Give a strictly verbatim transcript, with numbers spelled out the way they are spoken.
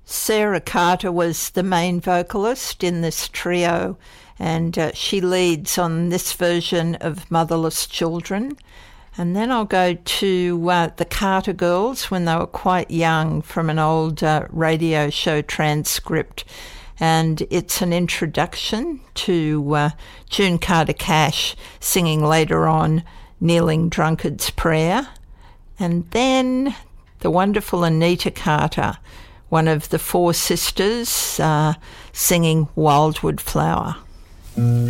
Sarah Carter was the main vocalist in this trio, and uh, she leads on this version of Motherless Children. And then I'll go to uh, the Carter Girls when they were quite young, from an old uh, radio show transcript. And it's an introduction to uh, June Carter Cash singing later on Kneeling Drunkard's Prayer. And then the wonderful Anita Carter, one of the four sisters, uh, singing Wildwood Flower.